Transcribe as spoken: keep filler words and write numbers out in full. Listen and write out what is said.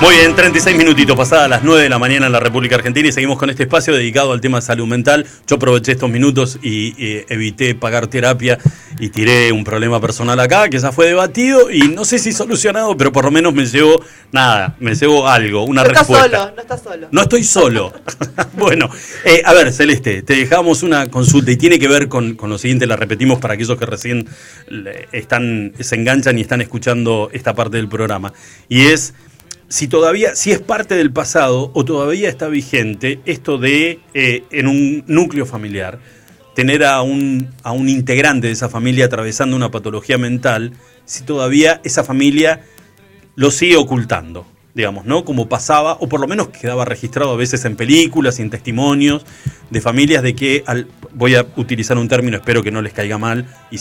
Muy bien, treinta y seis minutitos pasadas las nueve de la mañana en la República Argentina y seguimos con este espacio dedicado al tema de salud mental. Yo aproveché estos minutos y eh, evité pagar terapia y tiré un problema personal acá que ya fue debatido y no sé si solucionado, pero por lo menos me llevó nada, me llevó algo, una no respuesta. Estás solo, no estás solo. No estoy solo. Bueno, eh, a ver, Celeste, te dejamos una consulta y tiene que ver con, con lo siguiente, la repetimos para aquellos que recién están, se enganchan y están escuchando esta parte del programa. Y es si todavía, si es parte del pasado o todavía está vigente esto de, eh, en un núcleo familiar, tener a un, a un integrante de esa familia atravesando una patología mental, si todavía esa familia lo sigue ocultando, digamos, ¿no? Como pasaba, o por lo menos quedaba registrado a veces en películas y en testimonios de familias de que, al, voy a utilizar un término, espero que no les caiga mal, y